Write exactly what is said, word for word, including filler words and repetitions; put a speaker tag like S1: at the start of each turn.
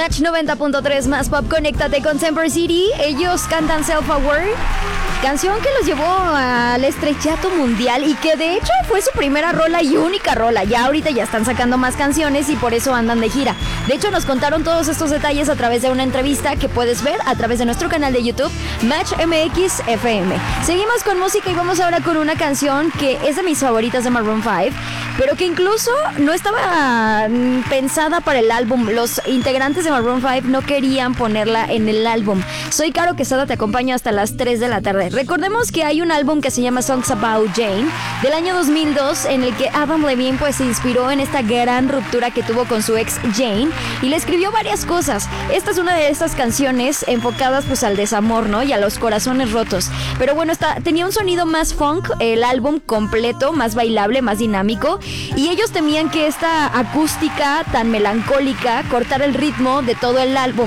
S1: Match noventa punto tres más pop, conéctate con Semper City. Ellos cantan Self Aware, canción que los llevó al estrellato mundial y que de hecho fue su primera rola y única rola. Ya ahorita ya están sacando más canciones y por eso andan de gira. De hecho nos contaron todos estos detalles a través de una entrevista que puedes ver a través de nuestro canal de YouTube Match M X F M. Seguimos con música y vamos ahora con una canción que es de mis favoritas de Maroon cinco, pero que incluso no estaba pensada para el álbum. Los integrantes de Maroon cinco no querían ponerla en el álbum. Soy Caro Quesada, te acompaño hasta las tres de la tarde. Recordemos que hay un álbum que se llama Songs About Jane del año dos mil dos en el que Adam Levine pues se inspiró en esta gran ruptura que tuvo con su ex Jane y le escribió varias cosas. Esta es una de estas canciones enfocadas pues al desamor, ¿no? Y a los corazones rotos. Pero bueno, está, tenía un sonido más funk, el álbum completo, más bailable, más dinámico, y ellos temían que esta acústica tan melancólica cortara el ritmo de todo el álbum.